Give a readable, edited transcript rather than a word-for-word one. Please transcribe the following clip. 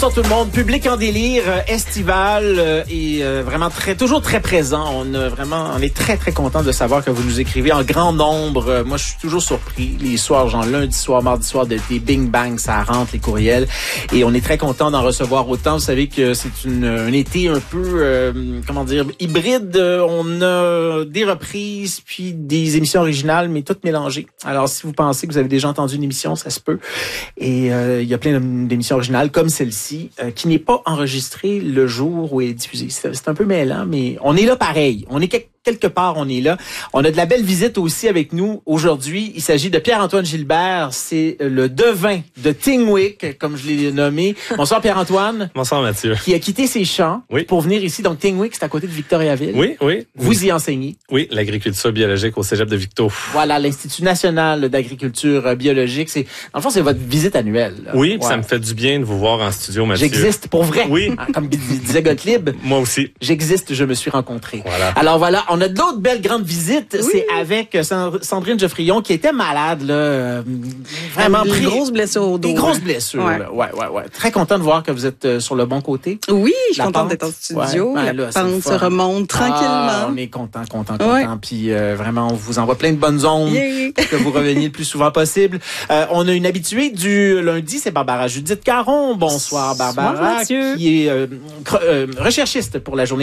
Bonsoir tout le monde, public en délire, estival et vraiment toujours très présent. On est très très content de savoir que vous nous écrivez en grand nombre. Moi, je suis toujours surpris les soirs, genre lundi soir, mardi soir, des bing bang, ça rentre les courriels et on est très content d'en recevoir autant. Vous savez que c'est un été un peu hybride. On a des reprises puis des émissions originales, mais toutes mélangées. Alors, si vous pensez que vous avez déjà entendu une émission, ça se peut. Et il y a plein d'émissions originales comme celle-ci. Qui n'est pas enregistré le jour où elle est diffusée. C'est un peu mêlant, mais on est là pareil. On est quelque part, on est là. On a de la belle visite aussi avec nous aujourd'hui. Il s'agit de Pierre-Antoine Gilbert. C'est le devin de Tingwick, comme je l'ai nommé. Bonsoir Pierre-Antoine. Bonsoir Mathieu. Qui a quitté ses champs pour venir ici. Donc Tingwick, c'est à côté de Victoriaville. Oui. Vous y enseignez. Oui, l'agriculture biologique au Cégep de Victo. Voilà, l'Institut national d'agriculture biologique. Dans le fond, c'est votre visite annuelle. Là. Oui, ça me fait du bien de vous voir en studio, Mathieu. J'existe pour vrai. Oui. Comme disait Gottlieb. Moi aussi. J'existe, je me suis rencontré. Voilà. Alors voilà, on a d'autres belles grandes visites. Oui. C'est avec Sandrine Geoffrion qui était malade, là. Vraiment des grosses blessures au dos. Des grosses blessures, là. Ouais. Très content de voir que vous êtes sur le bon côté. Oui, je suis contente d'être en studio. Ouais, la pente se remonte tranquillement. On est content. Puis vraiment, on vous envoie plein de bonnes ondes pour que vous reveniez le plus souvent possible. On a une habituée du lundi, c'est Barbara Judith Caron. Bonsoir Barbara, Bonsoir, qui est recherchiste pour la journée